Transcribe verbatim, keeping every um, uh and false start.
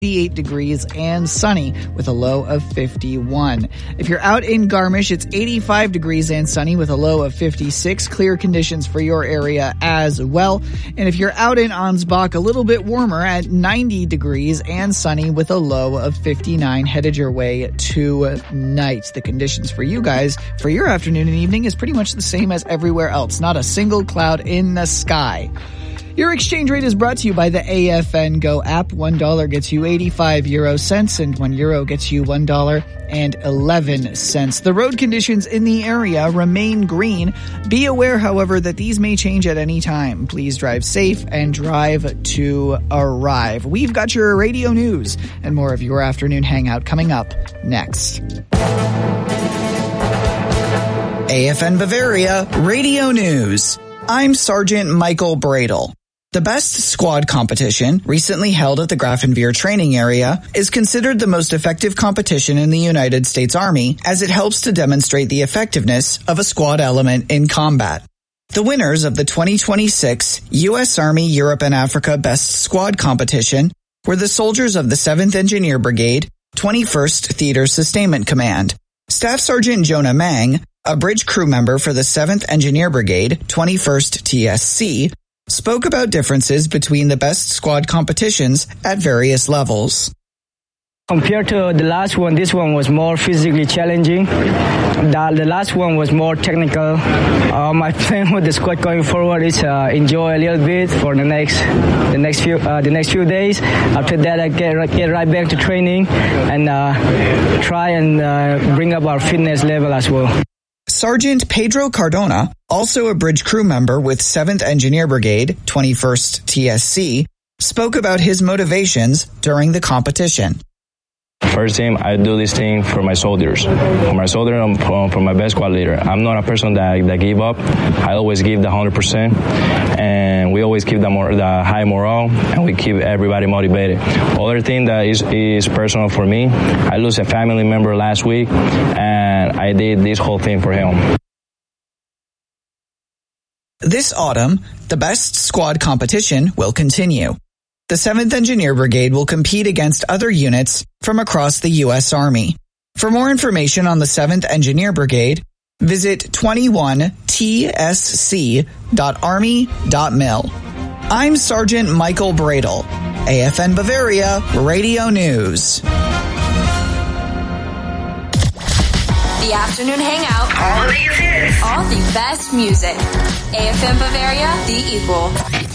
fifty-eight degrees and sunny with a low of fifty-one. If you're out in Garmisch, it's eighty-five degrees and sunny with a low of fifty-six. Clear conditions for your area as well. And if you're out in Ansbach, a little bit warmer at ninety degrees and sunny with a low of fifty-nine headed your way tonight. The conditions for you guys for your afternoon and evening is pretty much the same as everywhere else. Not a single cloud in the sky. Your exchange rate is brought to you by the A F N Go app. One dollar gets you eighty-five euro cents and one euro gets you one dollar and eleven cents. The road conditions in the area remain green. Be aware, however, that these may change at any time. Please drive safe and drive to arrive. We've got your radio news and more of your afternoon hangout coming up next. A F N Bavaria Radio News. I'm Sergeant Michael Bradle. The Best Squad competition, recently held at the Grafenwehr training area, is considered the most effective competition in the United States Army as it helps to demonstrate the effectiveness of a squad element in combat. The winners of the twenty twenty-six U S Army Europe and Africa Best Squad competition were the soldiers of the seventh Engineer Brigade, twenty-first Theater Sustainment Command. Staff Sergeant Jonah Mang, a bridge crew member for the seventh Engineer Brigade, twenty-first T S C, spoke about differences between the Best Squad competitions at various levels. Compared to the last one, this one was more physically challenging. The, the last one was more technical. Uh, my plan with the squad going forward is uh, enjoy a little bit for the next the next few uh, the next few days. After that, I get get right back to training and uh, try and uh, bring up our fitness level as well. Sergeant Pedro Cardona, also a bridge crew member with seventh Engineer Brigade, twenty-first T S C, spoke about his motivations during the competition. First thing, I do this thing for my soldiers, for my soldiers and for my best squad leader. I'm not a person that that give up. I always give the one hundred percent, and we always keep the, more, the high morale, and we keep everybody motivated. Other thing that is, is personal for me, I lost a family member last week, and I did this whole thing for him. This autumn, the Best Squad competition will continue. The seventh Engineer Brigade will compete against other units from across the U S Army. For more information on the seventh Engineer Brigade, visit twenty-one T S C dot army dot mil. I'm Sergeant Michael Bradle, A F N Bavaria Radio News. The Afternoon Hangout. All these hits. All the best music. A F M Bavaria, the equal.